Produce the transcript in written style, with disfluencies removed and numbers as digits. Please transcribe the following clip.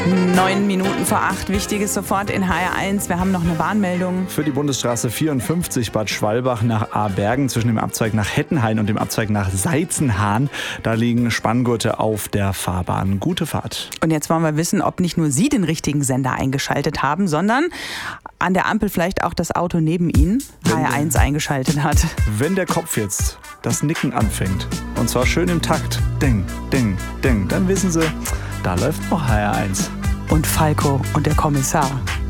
7:09. Wichtiges sofort in HR1. Wir haben noch eine Warnmeldung. Für die Bundesstraße 54 Bad Schwalbach nach Abergen zwischen dem Abzweig nach Hettenhain und dem Abzweig nach Seitzenhahn. Da liegen Spanngurte auf der Fahrbahn. Gute Fahrt. Und jetzt wollen wir wissen, ob nicht nur Sie den richtigen Sender eingeschaltet haben, sondern an der Ampel vielleicht auch das Auto neben Ihnen HR1 eingeschaltet hat. Wenn der Kopf jetzt das Nicken anfängt, und zwar schön im Takt, ding, ding, ding, dann wissen Sie, da läuft noch HR1. Und Falco und der Kommissar.